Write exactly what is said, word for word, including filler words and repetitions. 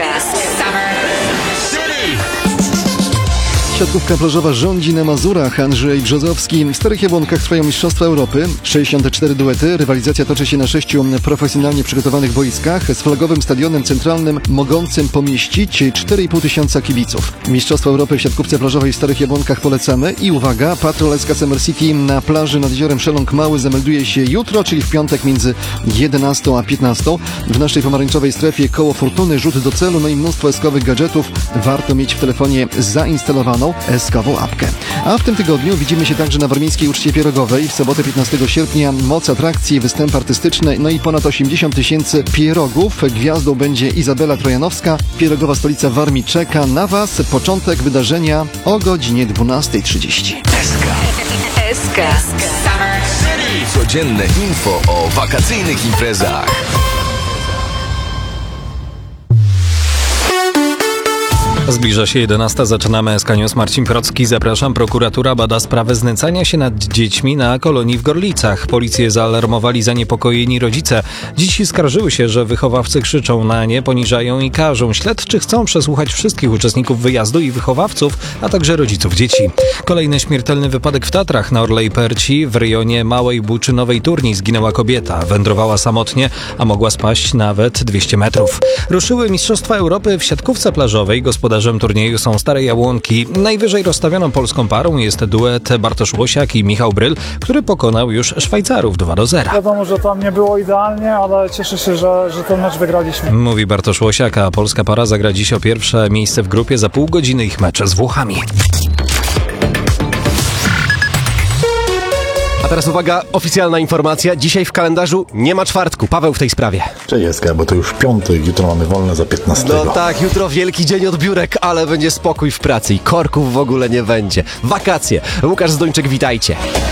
Siatkówka plażowa rządzi na Mazurach. Andrzej Brzozowski. W Starych Jabłonkach trwają Mistrzostwa Europy. sześćdziesiąt cztery duety. Rywalizacja toczy się na sześciu profesjonalnie przygotowanych boiskach z flagowym stadionem centralnym mogącym pomieścić cztery i pół tysiąca kibiców. Mistrzostwa Europy w siatkówce plażowej w Starych Jabłonkach polecamy. I uwaga, Patrol S K Summer City na plaży nad jeziorem Szeląg Mały zamelduje się jutro, czyli w piątek między jedenastą a piętnastą. W naszej pomarańczowej strefie koło fortuny, rzut do celu, no i mnóstwo eskowych gadżetów. Warto mieć w telefonie zainstalowaną eskową apkę. A w tym tygodniu widzimy się także na warmińskiej uczcie pierogowej. W sobotę piętnastego sierpnia moc atrakcji, występy artystyczne, no i ponad osiemdziesiąt tysięcy pierogów. Gwiazdą będzie Izabela Trojanowska. Pierogowa stolica Warmii czeka na Was. Początek wydarzenia o godzinie dwunasta trzydzieści. S K. S K. Summer City. Codzienne info o wakacyjnych imprezach. Zbliża się jedenasta, zaczynamy S K News. Marcin Procki, zapraszam. Prokuratura bada sprawę znęcania się nad dziećmi na kolonii w Gorlicach. Policję zaalarmowali zaniepokojeni rodzice. Dzieci skarżyły się, że wychowawcy krzyczą na nie, poniżają i karzą. Śledczy chcą przesłuchać wszystkich uczestników wyjazdu i wychowawców, a także rodziców dzieci. Kolejny śmiertelny wypadek w Tatrach. Na Orlej Perci w rejonie Małej Buczynowej Turni zginęła kobieta. Wędrowała samotnie, a mogła spaść nawet dwieście metrów. Ruszyły Mistrzostwa Europy w siatkówce plażowej. Gospodarzem turnieju są Stare Jabłonki. Najwyżej rozstawioną polską parą jest duet Bartosz Łosiak i Michał Bryl, który pokonał już Szwajcarów dwa do zera. Wiadomo, że tam nie było idealnie, ale cieszę się, że, że ten mecz wygraliśmy. Mówi Bartosz Łosiak, a polska para zagra dziś o pierwsze miejsce w grupie. Za pół godziny ich mecz z Włochami. A teraz uwaga, oficjalna informacja. Dzisiaj w kalendarzu nie ma czwartku. Paweł w tej sprawie. Cześć Eska, bo to już piątek, jutro mamy wolne za piętnastego. No tak, jutro wielki dzień odbiórek, ale będzie spokój w pracy i korków w ogóle nie będzie. Wakacje. Łukasz Zdończyk, witajcie.